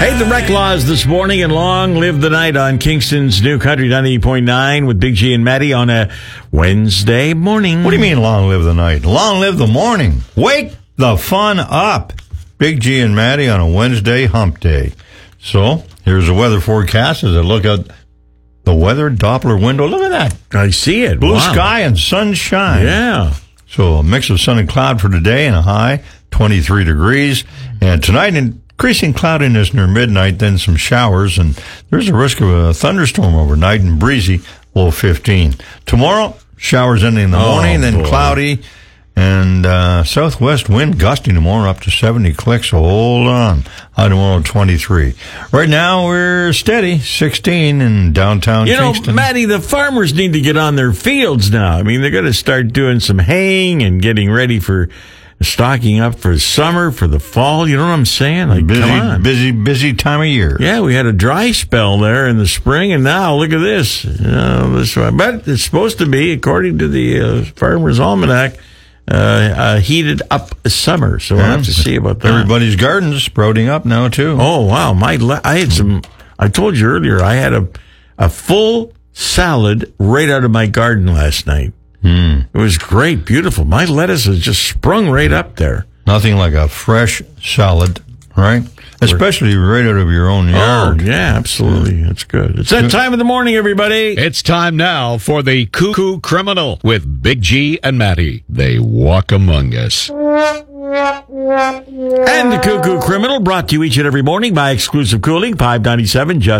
Hey, the Rec Laws this morning, and long live the night on Kingston's New Country 98.9 with Big G and Maddie on a Wednesday morning. What do you mean long live the night? Long live the morning. Wake the fun up. Big G and Maddie on a Wednesday hump day. So, here's the weather forecast as I look at the weather Doppler window. Look at that. I see it. Blue Wow. sky and sunshine. Yeah. So, a mix of sun and cloud for today and a high 23 degrees. And tonight, increasing cloudiness near midnight, then some showers, and there's a risk of a thunderstorm overnight and breezy, low 15. Tomorrow, showers ending in the morning, then cloudy, and southwest wind gusting tomorrow up to 70 clicks, so hold on. High tomorrow, 23. Right now, we're steady, 16 in downtown Kingston. You know, Maddie, the farmers need to get on their fields now. I mean, they're going to start doing some haying and getting ready for stocking up for summer, for the fall. You know what I'm saying? Like, come on. Busy time of year. Yeah, we had a dry spell there in the spring, and now look at this. But it's supposed to be, according to the Farmer's Almanac, heated up summer. So we'll have to see about that. Everybody's garden's sprouting up now, too. Oh, wow. I had some, I told you earlier, I had a full salad right out of my garden last night. It was great, beautiful. My lettuce has just sprung right up there. Nothing like a fresh salad, right? Especially right out of your own yard. Oh, yeah, absolutely. That's good. It's that time of the morning, everybody. It's time now for the Cuckoo Criminal with Big G and Maddie. They walk among us. And the Cuckoo Criminal brought to you each and every morning by Exclusive Cooling, 597 just